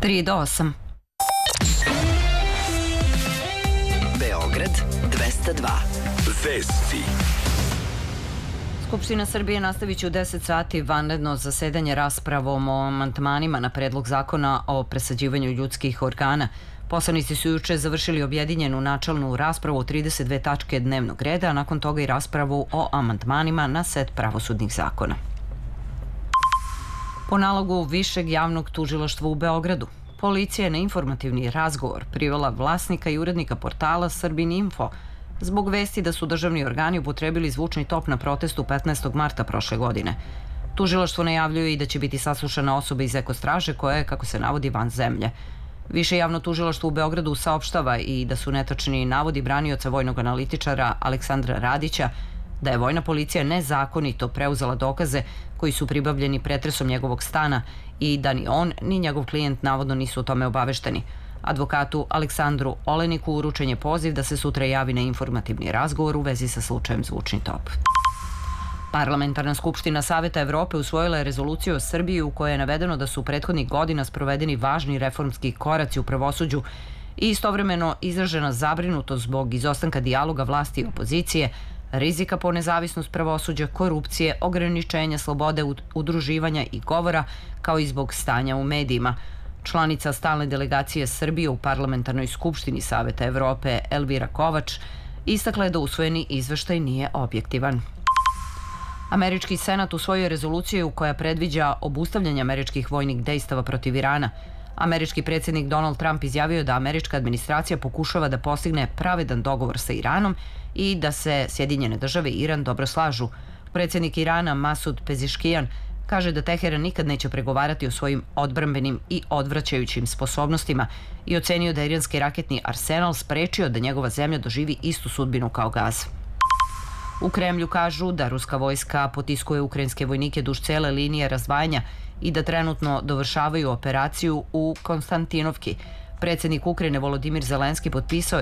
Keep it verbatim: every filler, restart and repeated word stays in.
tri do osam. Beograd dvesta dva. Vesti. Skupština Srbije nastavit će u deset sati vanredno zasedanje raspravom o amandmanima na predlog zakona o presađivanju ljudskih organa. Poslanici su juče završili objedinjenu načelnu raspravu o trideset dve tačke dnevnog reda, a nakon toga i raspravu o amandmanima na set pravosudnih zakona. Po nalogu Višeg javnog tužilaštva u Beogradu, policija je na informativni razgovor privela vlasnika i urednika portala Srbin Info zbog vesti da su državni organi upotrebili zvučni top na protestu petnaestog marta prošle godine. Tužilaštvo najavljuje i da će biti saslušana osoba iz Ekostraže koja je, kako se navodi, van zemlje. Više javno tužilaštvo u Beogradu saopštava i da su netačni navodi branioca vojnog analitičara Aleksandra Radića da je vojna policija nezakonito preuzela dokaze koji su pribavljeni pretresom njegovog stana i da ni on ni njegov klijent navodno nisu o tome obavešteni. Advokatu Aleksandru Oleniku uručen je poziv da se sutra javi na informativni razgovor u vezi sa slučajem zvučni top. Parlamentarna skupština Saveta Evrope usvojila je rezoluciju o Srbiji u kojoj je navedeno da su prethodnih godina sprovedeni važni reformski koraci u pravosuđu i istovremeno izražena zabrinutost zbog izostanka dijaloga vlasti i opozicije, rizika po nezavisnost pravosuđa, korupcije, ograničenja slobode udruživanja i govora, kao i zbog stanja u medijima. Članica stalne delegacije Srbije u Parlamentarnoj skupštini Saveta Evrope Elvira Kovač istakla je da usvojeni izveštaj nije objektivan. Američki senat usvojio rezoluciju koja predviđa obustavljanje američkih vojnih dejstava protiv Irana. Američki predsjednik Donald Trump izjavio da američka administracija pokušava da postigne pravedan dogovor sa Iranom i da se Sjedinjene države i Iran dobro slažu. Predsjednik Irana Masud Peziškijan kaže da Teheran nikad neće pregovarati o svojim odbrambenim i odvraćajućim sposobnostima i ocenio da je iranski raketni arsenal sprečio da njegova zemlja doživi istu sudbinu kao Gaza. U Kremlju kažu da ruska vojska potiskuje ukrajinske vojnike duž cele linije razdvajanja i da trenutno dovršavaju operaciju u Konstantinovki. Predsjednik Ukrajine Volodimir Zelenski potpisao